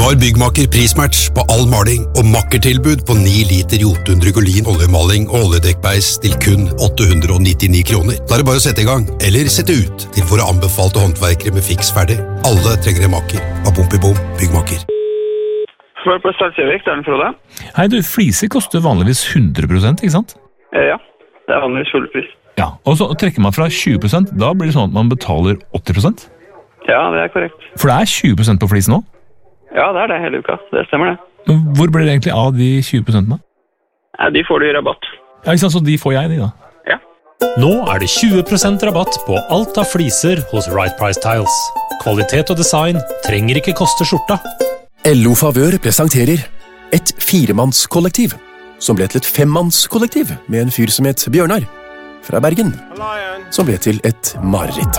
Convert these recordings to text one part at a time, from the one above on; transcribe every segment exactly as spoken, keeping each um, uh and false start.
Nå har Byggmaker prismatch på all maling og makkertilbud på ni liter Jotun Drygolin oljemaling og oljedekkbeis til kun åtte hundre nittini kroner. Da er det bare å sette i gang, eller sette ut til våre anbefalte håndverkere med fiks ferdig. Alle trenger en makker. Av bom i bom, Byggmaker. Svar på Stadskjøvik, det er den Frode. Hei du, fliser koster vanligvis hundre prosent, ikke sant? Eh, ja, det er vanligvis full pris. Ja, og så trekker man fra tjue prosent, da blir det sånn at man betaler åtti prosent? Ja, det er korrekt. For det er tjue prosent på flis nå? Ja, det er det hele uka. Det stemmer det. Men hvor blir det egentlig av de tjue prosentene? Ja, de får du i rabatt. Ja, ikke sant, så de får jeg, de da? Ja. Nå er det tjue prosent rabatt på alt av fliser hos Right Price Tiles. Kvalitet og design trenger ikke koste skjorta. L O Favør presenterer et firemannskollektiv, som ble til et femmannskollektiv med en fyr som het Bjørnar, fra Bergen, som ble til et mareritt.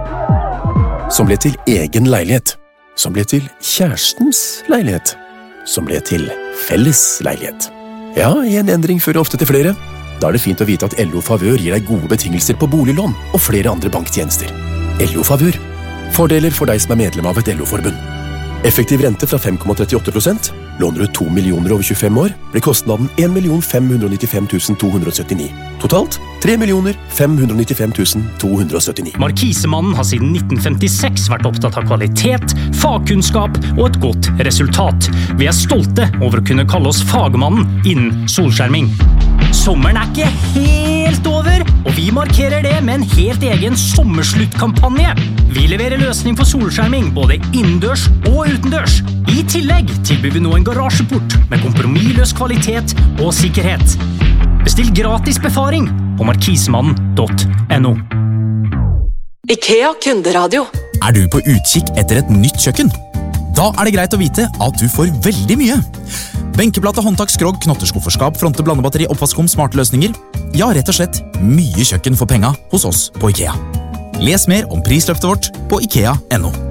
Som ble til egen leilighet, som ble til kjærestens leilighet, som ble til felles leilighet. Ja, en endring fører ofte til flere. Da er det fint å vite at L O Favør gir deg gode betingelser på boliglån og flere andre banktjenester. L O Favør. Fordeler for deg som er medlem av et L O-forbund. Effektiv rente fra fem komma trettiåtte prosent. Låner du to millioner over tjuefem år, blir kostnaden en million fem hundre nittifem tusen to hundre syttini. Totalt tre millioner fem hundre nittifem tusen to hundre syttini. Markisemannen har siden nitten femtiseks vært opptatt av kvalitet, fagkunnskap og et godt resultat. Vi er stolte over å kunne kalle oss fagmannen innen solskjerming. Sommeren er ikke helt over, og vi markerer det med en helt egen sommersluttkampanje. Vi leverer løsning for solskjerming både innendørs og utendørs. I tillegg tilbyr vi nå en garasjeport med kompromissløs kvalitet og sikkerhet. Bestill gratis befaring på markisemannen punktum no. IKEA kunderadio. Er du på utkikk etter et nytt kjøkken? Da er det greit å vite at du får veldig mye. Benkeplate, håndtak, skrog, knotterskufferskap, fronte, blandebatteri, oppvaskkom, smarte løsninger. Ja, rett og slett mye kjøkken for penga hos oss på IKEA. Les mer om prisløftet vårt på ikea punktum no.